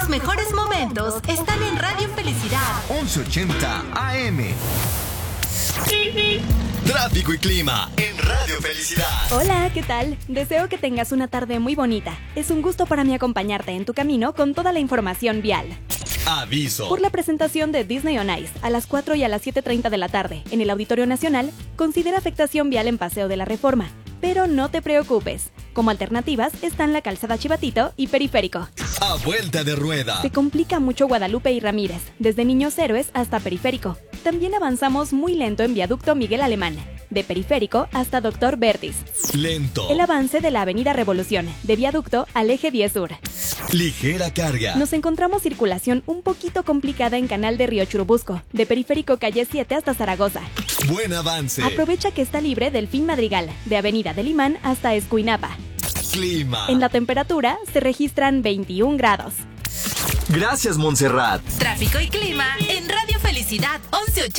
mejores momentos están en Radio Felicidad 1180 AM. Tráfico y clima en Radio Felicidad. Hola, ¿qué tal? Deseo que tengas una tarde muy bonita. Es un gusto para mí acompañarte en tu camino con toda la información vial. Aviso. Por la presentación de Disney on Ice a las 4 y a las 7:30 de la tarde en el Auditorio Nacional, considera afectación vial en Paseo de la Reforma. Pero no te preocupes. Como alternativas están la Calzada Chivatito y Periférico. A vuelta de rueda. Se complica mucho Guadalupe y Ramírez, desde Niños Héroes hasta Periférico. También avanzamos muy lento en Viaducto Miguel Alemán, de Periférico hasta Doctor Vertis. Lento. El avance de la Avenida Revolución, de Viaducto al Eje 10 Sur. Ligera carga. Nos encontramos circulación un poquito complicada en Canal de Río Churubusco, de Periférico Calle 7 hasta Zaragoza. Buen avance. Aprovecha que está libre Delfín Madrigal, de Avenida del Imán hasta Escuinapa. Clima. En la temperatura se registran 21 grados. Gracias, Montserrat. Tráfico y clima en Radio Felicidad 1180.